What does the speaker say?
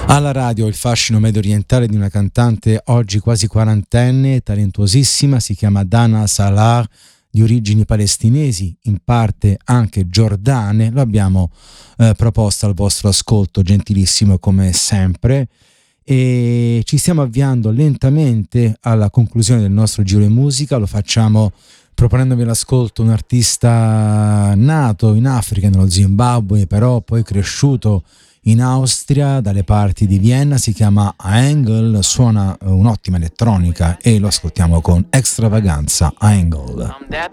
Alla radio il fascino medio orientale di una cantante oggi quasi quarantenne, talentuosissima, si chiama Dana Salah, di origini palestinesi, in parte anche giordane. Lo abbiamo proposto al vostro ascolto, gentilissimo come sempre, e ci stiamo avviando lentamente alla conclusione del nostro giro di musica. Lo facciamo proponendovi l'ascolto un artista nato in Africa, nello Zimbabwe, però poi cresciuto in Austria, dalle parti di Vienna. Si chiama Angle, suona un'ottima elettronica e lo ascoltiamo con extravaganza. Angle.